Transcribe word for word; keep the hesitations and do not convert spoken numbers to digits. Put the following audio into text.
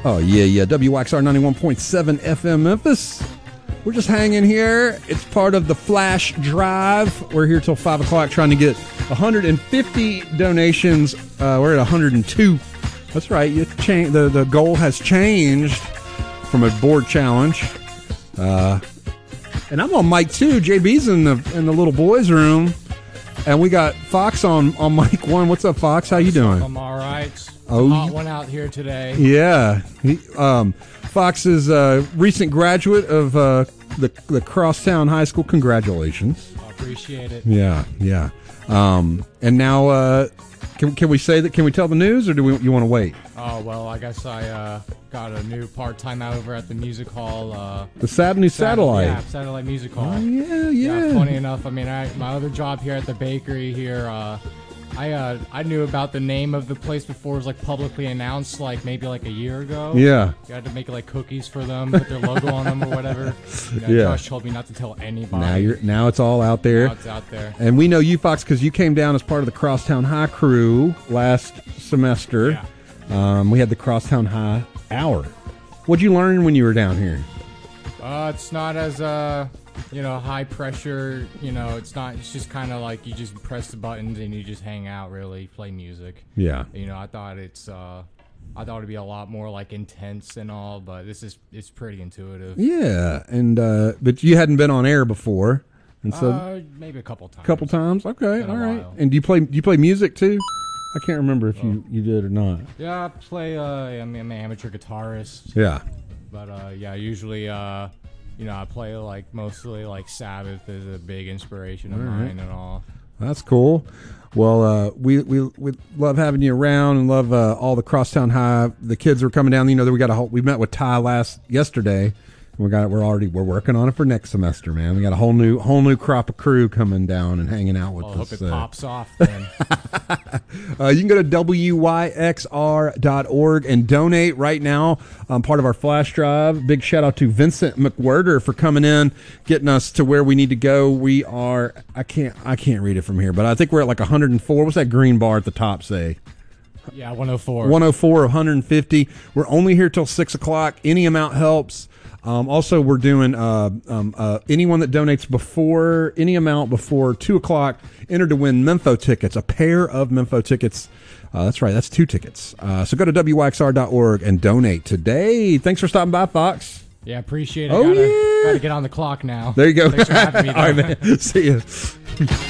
Oh, yeah, yeah. W X R ninety-one point seven F M Memphis. We're just hanging here. It's part of the Flash Drive. We're here till five o'clock trying to get one hundred fifty donations. Uh, we're at one hundred two. That's right. You cha- the, the goal has changed from a board challenge. Uh, and I'm on mic two. J B's in the in the little boys' room. And we got Fox on, on mic one. What's up, Fox? How you doing? I'm all right. Oh, hot one out here today. Yeah. He, um, Fox is a recent graduate of uh, the the Crosstown High School. Congratulations. I appreciate it. Yeah, yeah. Um, and now, uh, can can we say that? Can we tell the news, or do we? You want to wait? Oh well, I guess I uh, got a new part time out over at the music hall. Uh, The sad new satellite. Yeah, satellite music hall. Oh, yeah, yeah. Yeah. Funny enough, I mean, I, my other job here at the bakery here. Uh, I uh, I knew about the name of the place before it was like publicly announced, like maybe like a year ago. Yeah. You had to make like cookies for them, put their logo on them or whatever. You know, Yeah. Josh told me not to tell anybody. Now you're now it's all out there. Now it's out there. And we know you, Fox, because you came down as part of the Crosstown High crew last semester. Yeah. Um, we had the Crosstown High Hour. What'd you learn when you were down here? Uh, it's not as uh, you know, high pressure. You know, it's not. It's just kind of like you just press the buttons and you just hang out, really play music. Yeah. You know, I thought it's. Uh, I thought it'd be a lot more like intense and all, but this is it's pretty intuitive. Yeah, and uh, but you hadn't been on air before, and so uh, maybe a couple times. couple times. Okay, Been a all right. while. And do you play? Do you play music too? I can't remember if you, you did or not. Yeah, I play. Uh, I'm, I'm an amateur guitarist. Yeah. But uh, yeah, usually, uh, you know, I play like mostly like Sabbath is a big inspiration of All right. mine and all. That's cool. Well, uh, we, we we love having you around and love uh, all the Crosstown High. The kids are coming down. You know, we got a whole, we met with Ty last yesterday. We got we're already we're working on it for next semester, man. We got a whole new whole new crop of crew coming down and hanging out with Well, I us. hope it uh, pops off then. Uh, you can go to W Y X R dot org and donate right now. Um, part of our flash drive. Big shout out to Vincent McWhirter for coming in, getting us to where we need to go. We are I can't I can't read it from here, but I think we're at like one hundred four. What's that green bar at the top say? Yeah, one oh four. one oh four of one hundred fifty. We're only here till six o'clock. Any amount helps. Um, also, we're doing uh, um, uh, anyone that donates before any amount before two o'clock entered to win Mempho tickets, a pair of Mempho tickets. Uh, that's right, that's two tickets. Uh, so go to W Y X R dot org and donate today. Thanks for stopping by, Fox. Yeah, appreciate it. Oh, gotta, yeah. Gotta get on the clock now. There you go. Thanks for having me. All right, man. See you.